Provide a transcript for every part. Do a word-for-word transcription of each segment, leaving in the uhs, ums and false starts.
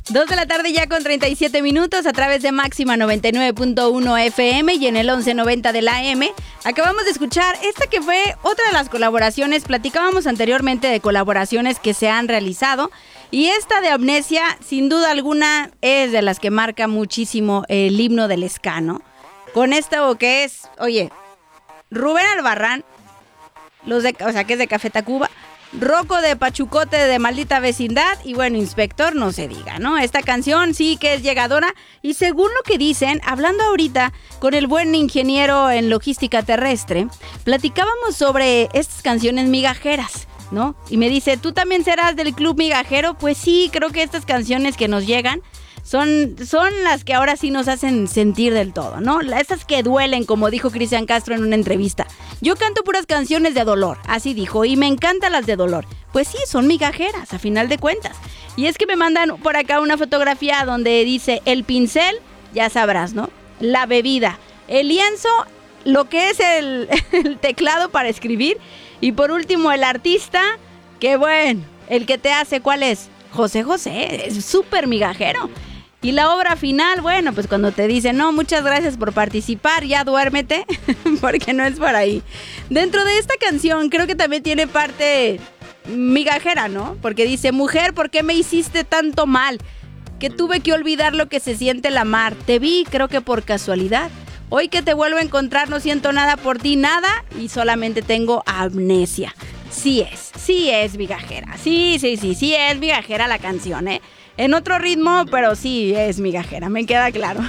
Dos de la tarde ya con treinta y siete minutos a través de Máxima noventa y nueve punto uno F M y en el once noventa de la A M. Acabamos de escuchar esta que fue otra de las colaboraciones. Platicábamos anteriormente de colaboraciones que se han realizado y esta de Amnesia, sin duda alguna, es de las que marca muchísimo el himno del ska, ¿no? Con esto que es, oye, Rubén Albarrán, los de, o sea, que es de Café Tacuba, Rocco de Pachucote de Maldita Vecindad y bueno, Inspector no se diga, ¿no? Esta canción sí que es llegadora y según lo que dicen, hablando ahorita con el buen ingeniero en logística terrestre, platicábamos sobre estas canciones migajeras, ¿no? Y me dice, ¿tú también serás del club migajero? Pues sí, creo que estas canciones que nos llegan Son, son las que ahora sí nos hacen sentir del todo, ¿no? Estas que duelen, como dijo Cristian Castro en una entrevista. Yo canto puras canciones de dolor, así dijo, y me encantan las de dolor. Pues sí, son migajeras, a final de cuentas. Y es que me mandan por acá una fotografía donde dice el pincel, ya sabrás, ¿no? La bebida, el lienzo, lo que es el, el teclado para escribir. Y por último, el artista, que bueno, el que te hace, ¿cuál es? José José, es súper migajero. Y la obra final, bueno, pues cuando te dicen, no, muchas gracias por participar, ya duérmete, porque no es por ahí. Dentro de esta canción creo que también tiene parte migajera, ¿no? Porque dice, mujer, ¿por qué me hiciste tanto mal? Que tuve que olvidar lo que se siente el amar. Te vi, creo que por casualidad. Hoy que te vuelvo a encontrar no siento nada por ti, nada, y solamente tengo amnesia. Sí es, sí es migajera, sí, sí, sí, sí es migajera la canción, ¿eh? En otro ritmo, pero sí es migajera, me queda claro.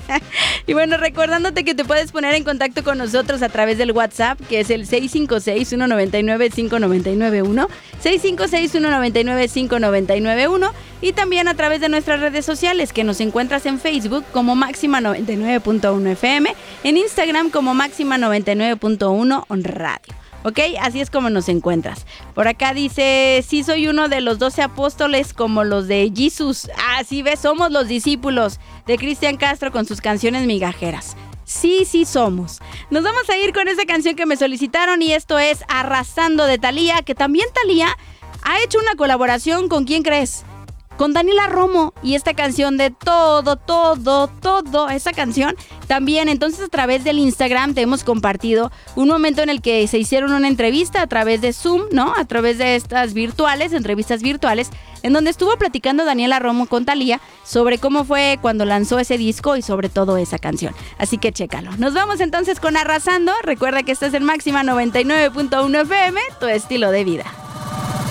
Y bueno, recordándote que te puedes poner en contacto con nosotros a través del WhatsApp, que es el seis cinco seis, uno nueve nueve, cinco nueve nueve uno, seis cinco seis, uno nueve nueve, cinco nueve nueve uno, y también a través de nuestras redes sociales, que nos encuentras en Facebook como Máxima noventa y nueve punto uno F M, en Instagram como Máxima noventa y nueve punto uno Radio. ¿Ok? Así es como nos encuentras. Por acá dice, sí soy uno de los doce apóstoles como los de Jesús. Así ves, somos los discípulos de Cristian Castro con sus canciones migajeras. Sí, sí somos. Nos vamos a ir con esa canción que me solicitaron y esto es Arrasando de Thalía, que también Thalía ha hecho una colaboración con ¿quién crees? Con Daniela Romo y esta canción de todo, todo, todo, esa canción también. Entonces a través del Instagram te hemos compartido un momento en el que se hicieron una entrevista a través de Zoom, ¿no? A través de estas virtuales, entrevistas virtuales, en donde estuvo platicando Daniela Romo con Thalía sobre cómo fue cuando lanzó ese disco y sobre todo esa canción. Así que chécalo. Nos vamos entonces con Arrasando. Recuerda que estás en Máxima noventa y nueve punto uno F M, tu estilo de vida.